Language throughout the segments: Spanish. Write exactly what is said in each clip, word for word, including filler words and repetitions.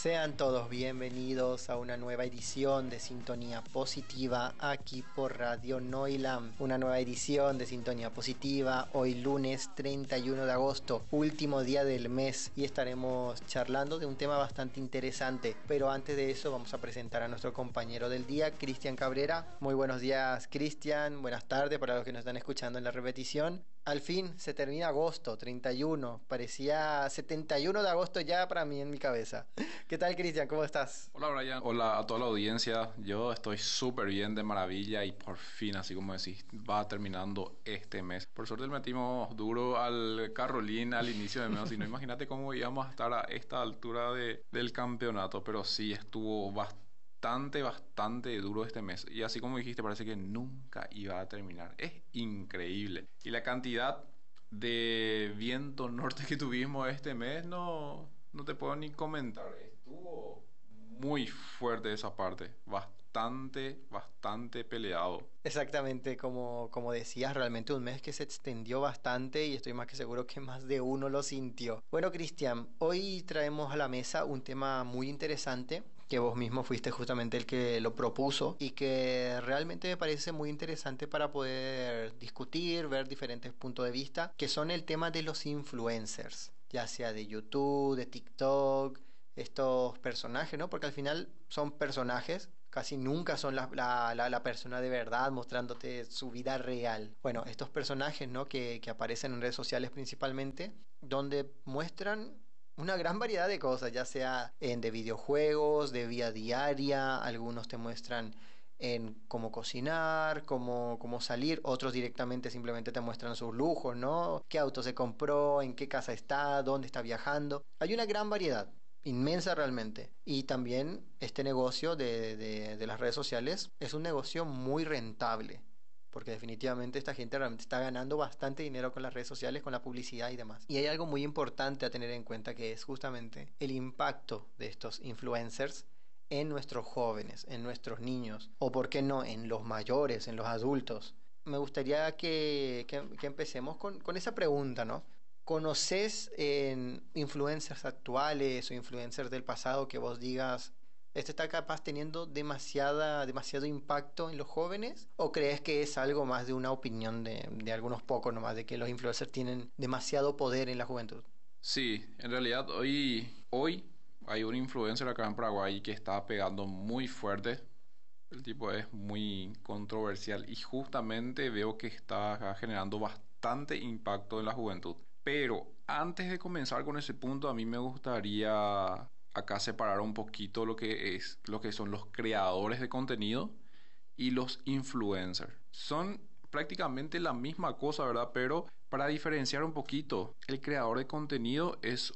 Sean todos bienvenidos a una nueva edición de Sintonía Positiva aquí por Radio Noilam. Una nueva edición de Sintonía Positiva, hoy lunes treinta y uno de agosto, último día del mes, y estaremos charlando de un tema bastante interesante. Pero antes de eso vamos a presentar a nuestro compañero del día, Cristian Cabrera. Muy buenos días, Cristian. Buenas tardes para los que nos están escuchando en la repetición. Al fin se termina agosto, treinta y uno. Parecía setenta y uno de agosto ya para mí en mi cabeza. ¿Qué tal, Cristian? ¿Cómo estás? Hola, Brian. Hola a toda la audiencia. Yo estoy súper bien, de maravilla, y por fin, así como decís, va terminando este mes. Por suerte le metimos duro al Carolín al inicio del mes. Si no, imagínate cómo íbamos a estar a esta altura de, del campeonato. Pero sí, estuvo bastante, bastante duro este mes. Y así como dijiste, parece que nunca iba a terminar. Es increíble. Y la cantidad de viento norte que tuvimos este mes, no... No te puedo ni comentar. Estuvo muy fuerte esa parte. Bastante, bastante peleado. Exactamente, como, como decías, realmente un mes que se extendió bastante y estoy más que seguro que más de uno lo sintió. Bueno, Cristian, hoy traemos a la mesa un tema muy interesante que vos mismo fuiste justamente el que lo propuso y que realmente me parece muy interesante para poder discutir, ver diferentes puntos de vista, que son el tema de los influencers, ya sea de YouTube, de TikTok, estos personajes, ¿no? Porque al final son personajes, casi nunca son la, la, la, la persona de verdad mostrándote su vida real. Bueno, estos personajes, ¿no? Que, que aparecen en redes sociales principalmente, donde muestran una gran variedad de cosas, ya sea en de videojuegos, de vida diaria, algunos te muestran en cómo cocinar, cómo, cómo salir, otros directamente simplemente te muestran sus lujos, ¿no? Qué auto se compró, en qué casa está, dónde está viajando. Hay una gran variedad, inmensa realmente. Y también este negocio de, de, de las redes sociales es un negocio muy rentable, porque definitivamente esta gente realmente está ganando bastante dinero con las redes sociales, con la publicidad y demás. Y hay algo muy importante a tener en cuenta, que es justamente el impacto de estos influencers en nuestros jóvenes, en nuestros niños, o por qué no, en los mayores, en los adultos. Me gustaría que, que, que empecemos con, con esa pregunta, ¿no? ¿Conoces en influencers actuales o influencers del pasado que vos digas, este está capaz teniendo demasiada, demasiado impacto en los jóvenes? ¿O crees que es algo más de una opinión de, de algunos pocos nomás, de que los influencers tienen demasiado poder en la juventud? Sí, en realidad hoy, hoy hay un influencer acá en Paraguay que está pegando muy fuerte. El tipo es muy controversial y justamente veo que está generando bastante impacto en la juventud. Pero antes de comenzar con ese punto, a mí me gustaría acá separar un poquito lo que es, lo que son los creadores de contenido y los influencers. Son prácticamente la misma cosa, ¿verdad? Pero para diferenciar un poquito, el creador de contenido es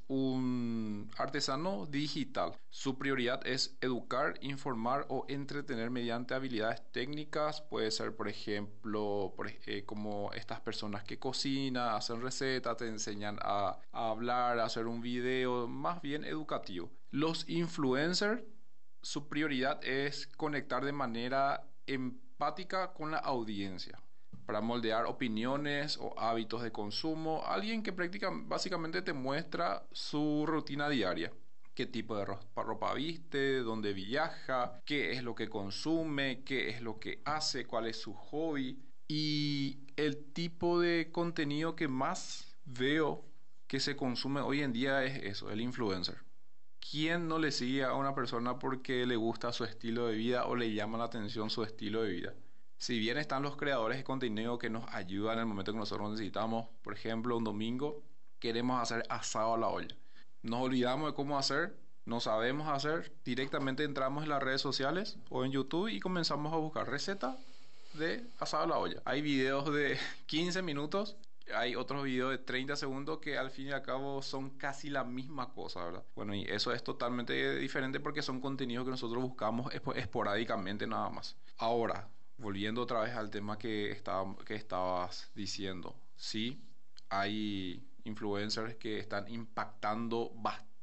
un artesano digital. Su prioridad es educar, informar o entretener mediante habilidades técnicas. Puede ser, por ejemplo, por, eh, como estas personas que cocinan, hacen recetas, te enseñan a, a hablar, a hacer un video, más bien educativo. Los influencers, su prioridad es conectar de manera empática con la audiencia, para moldear opiniones o hábitos de consumo. Alguien que prácticamente, básicamente te muestra su rutina diaria. Qué tipo de ropa, ropa viste, dónde viaja, qué es lo que consume, qué es lo que hace, cuál es su hobby. Y el tipo de contenido que más veo que se consume hoy en día es eso, el influencer. ¿Quién no le sigue a una persona porque le gusta su estilo de vida o le llama la atención su estilo de vida? Si bien están los creadores de contenido que nos ayudan en el momento que nosotros necesitamos, por ejemplo, un domingo queremos hacer asado a la olla. Nos olvidamos de cómo hacer, no sabemos hacer, directamente entramos en las redes sociales o en YouTube y comenzamos a buscar recetas de asado a la olla. Hay videos de quince minutos, hay otros videos de treinta segundos que al fin y al cabo son casi la misma cosa, ¿verdad? Bueno, y eso es totalmente diferente porque son contenidos que nosotros buscamos esporádicamente nada más. Ahora, volviendo otra vez al tema que, estaba, que estabas diciendo, sí, hay influencers que están impactando bastante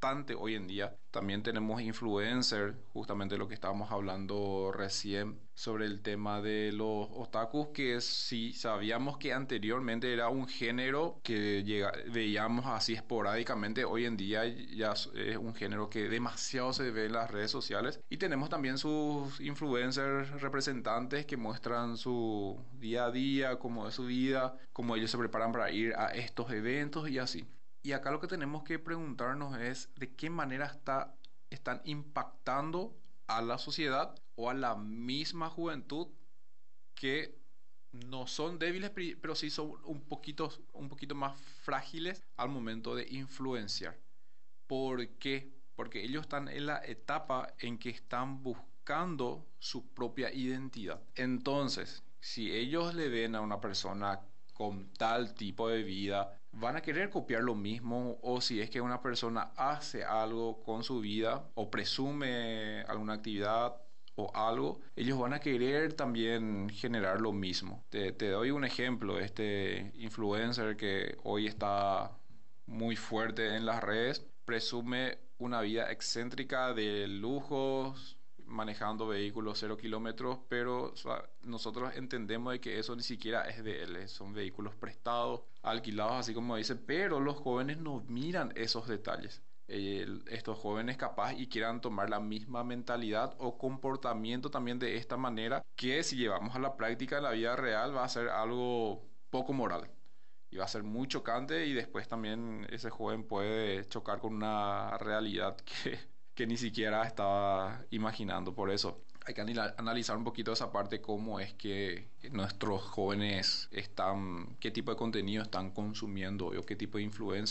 bastante hoy en día. También tenemos influencers, justamente lo que estábamos hablando recién sobre el tema de los otakus, que si sabíamos que anteriormente era un género que llega, veíamos así esporádicamente, hoy en día ya es un género que demasiado se ve en las redes sociales. Y tenemos también sus influencers representantes que muestran su día a día, cómo es su vida, cómo ellos se preparan para ir a estos eventos y así. Y acá lo que tenemos que preguntarnos es de qué manera está, están impactando a la sociedad o a la misma juventud, que no son débiles, pero sí son un poquito, un poquito más frágiles al momento de influenciar. ¿Por qué? Porque ellos están en la etapa en que están buscando su propia identidad. Entonces, si ellos le ven a una persona con tal tipo de vida, van a querer copiar lo mismo, o si es que una persona hace algo con su vida o presume alguna actividad o algo, ellos van a querer también generar lo mismo. Te, te doy un ejemplo, este influencer que hoy está muy fuerte en las redes, presume una vida excéntrica de lujos, manejando vehículos cero kilómetros, pero o sea, nosotros entendemos de que eso ni siquiera es de él, son vehículos prestados, alquilados, así como dice, pero los jóvenes no miran esos detalles. Eh, estos jóvenes capaz y quieran tomar la misma mentalidad o comportamiento también de esta manera, que si llevamos a la práctica en la vida real va a ser algo poco moral y va a ser muy chocante, y después también ese joven puede chocar con una realidad que, que ni siquiera estaba imaginando. Por eso hay que analizar un poquito esa parte, cómo es que nuestros jóvenes están, qué tipo de contenido están consumiendo o qué tipo de influencia